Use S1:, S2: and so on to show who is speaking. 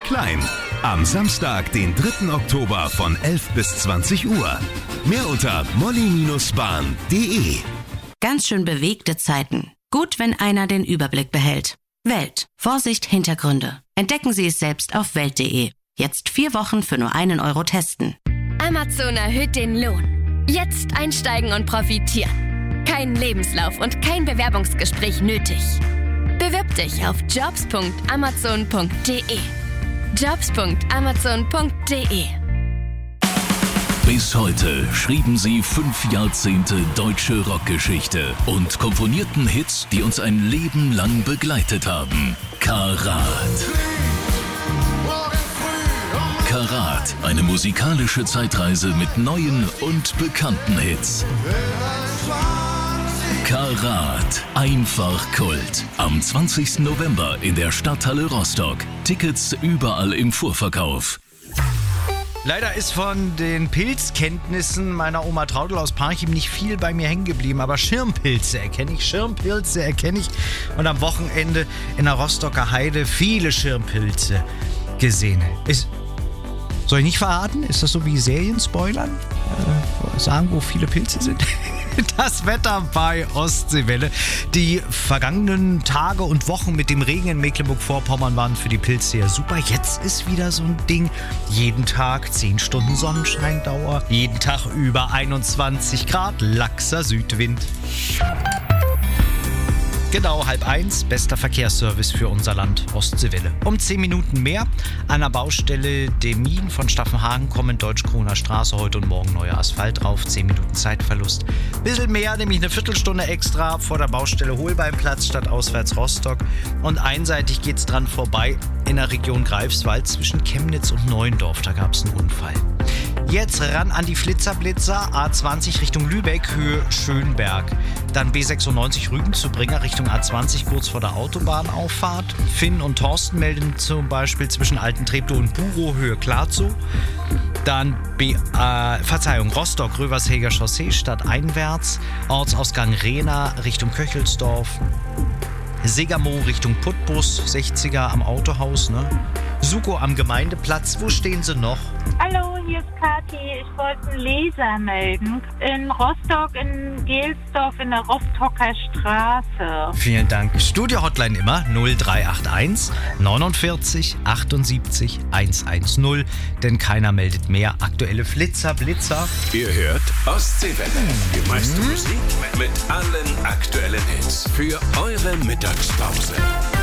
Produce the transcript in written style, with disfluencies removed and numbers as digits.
S1: klein. Am Samstag, den 3. Oktober von 11 bis 20 Uhr. Mehr unter molly-bahn.de.
S2: Ganz schön bewegte Zeiten. Gut, wenn einer den Überblick behält. Welt. Vorsicht, Hintergründe. Entdecken Sie es selbst auf welt.de. Jetzt 4 Wochen für nur 1 Euro testen.
S3: Amazon erhöht den Lohn. Jetzt einsteigen und profitieren. Kein Lebenslauf und kein Bewerbungsgespräch nötig. Bewirb dich auf jobs.amazon.de. jobs.amazon.de.
S4: Bis heute schrieben sie 5 Jahrzehnte deutsche Rockgeschichte und komponierten Hits, die uns ein Leben lang begleitet haben. Karat. Karat, eine musikalische Zeitreise mit neuen und bekannten Hits. Karat, einfach Kult. Am 20. November in der Stadthalle Rostock. Tickets überall im Vorverkauf.
S5: Leider ist von den Pilzkenntnissen meiner Oma Traudel aus Parchim nicht viel bei mir hängen geblieben, aber Schirmpilze erkenne ich. Und am Wochenende in der Rostocker Heide viele Schirmpilze gesehen. Soll ich nicht verraten? Ist das so wie Serien-Spoilern? Sagen, wo viele Pilze sind? Das Wetter bei Ostseewelle. Die vergangenen Tage und Wochen mit dem Regen in Mecklenburg-Vorpommern waren für die Pilze ja super. Jetzt ist wieder so ein Ding. Jeden Tag 10 Stunden Sonnenscheindauer. Jeden Tag über 21 Grad. Laxer Südwind. Genau, 12:30, bester Verkehrsservice für unser Land, Ostseewelle. Um 10 Minuten mehr an der Baustelle Demin von Staffenhagen kommen Deutsch-Kroner Straße, heute und morgen neuer Asphalt drauf, 10 Minuten Zeitverlust. Bisschen mehr, nämlich eine Viertelstunde extra vor der Baustelle Holbeinplatz statt auswärts Rostock. Und einseitig geht's dran vorbei in der Region Greifswald zwischen Chemnitz und Neuendorf, da gab's einen Unfall. Jetzt ran an die Flitzer, A20 Richtung Lübeck, Höhe Schönberg. Dann B96 Rügen zu Bringer Richtung A20 kurz vor der Autobahnauffahrt. Finn und Thorsten melden zum Beispiel zwischen Alten Treptow und Buro, Höhe Klarzow. Dann Rostock, Rövershäger Chaussee stadteinwärts. Ortsausgang Rehna Richtung Köchelsdorf. Segamo Richtung Putbus, 60er am Autohaus, ne? Suko am Gemeindeplatz, wo stehen sie noch?
S6: Hallo, hier ist Kathi. Ich wollte einen Leser melden. In Rostock, in Gelsdorf, in der Rostocker Straße.
S5: Vielen Dank. Studio-Hotline immer 0381 49 78 110. Denn keiner meldet mehr. Aktuelle Blitzer.
S1: Ihr hört Ostseewelle. Die meiste Musik mit allen aktuellen Hits für eure Mittagspause.